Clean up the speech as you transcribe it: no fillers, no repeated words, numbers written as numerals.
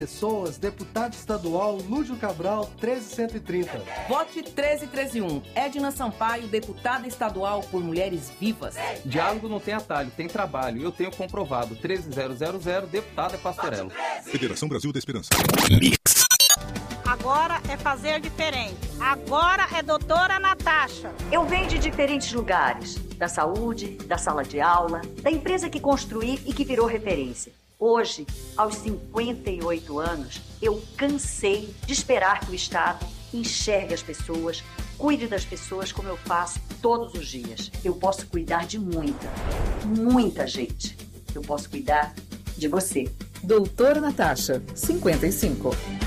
Pessoas, deputado estadual Lúdio Cabral, 13130. Vote 13131. Edna Sampaio, deputada estadual por Mulheres Vivas. Diálogo não tem atalho, tem trabalho. Eu tenho comprovado. 13000, deputada Pastorello. Federação Brasil da Esperança. Mix. Agora é fazer diferente. Agora é doutora Natasha. Eu venho de diferentes lugares. Da saúde, da sala de aula, da empresa que construí e que virou referência. Hoje, aos 58 anos, eu cansei de esperar que o Estado enxergue as pessoas, cuide das pessoas como eu faço todos os dias. Eu posso cuidar de muita gente. Eu posso cuidar de você. Doutora Natasha, 55.